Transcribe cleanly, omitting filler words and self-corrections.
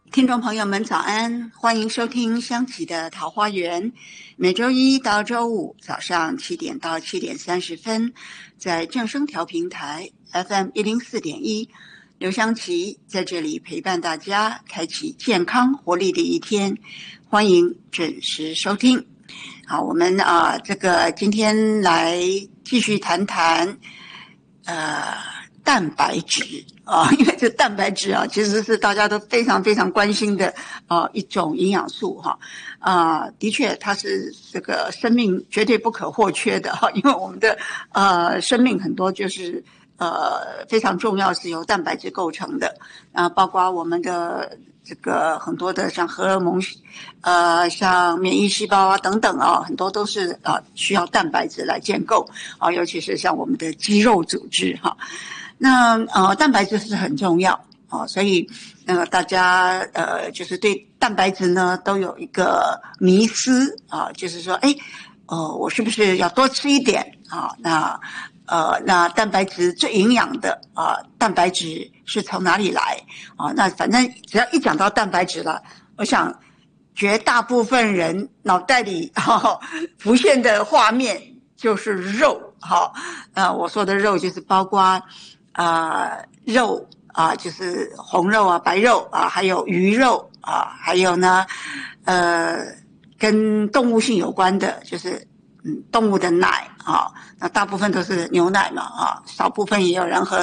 听众朋友们早安，欢迎收听香琪的桃花源，每周一到周五早上7点到7点30分，在正声调频台 FM104.1，刘香琪在这里陪伴大家，开启健康活力的一天，欢迎准时收听。好，我们今天来继续谈谈蛋白质因为这蛋白质其实是大家都非常非常关心的一种营养素的确它是这个生命绝对不可或缺的因为我们的生命很多就是非常重要是由蛋白质构成的包括我们的这个很多的像荷尔蒙像免疫细胞等等很多都是需要蛋白质来建构尤其是像我们的肌肉组织那蛋白质是很重要所以大家就是对蛋白质呢都有一个迷思就是说我是不是要多吃一点那蛋白质最营养的蛋白质是从哪里来那反正只要一讲到蛋白质了，我想绝大部分人脑袋里浮现的画面就是肉我说的肉就是包括肉就是红肉白肉还有鱼肉还有呢跟动物性有关的就是动物的奶那大部分都是牛奶嘛少部分也有人喝